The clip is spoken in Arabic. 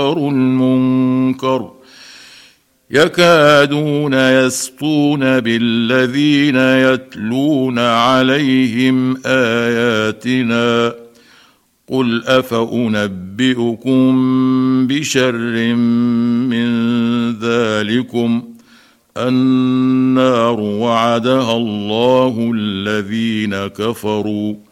المنكر يكادون يسطون بالذين يتلون عليهم آياتنا قل أفأنبئكم بشر من ذلكم النار وعدها الله الذين كفروا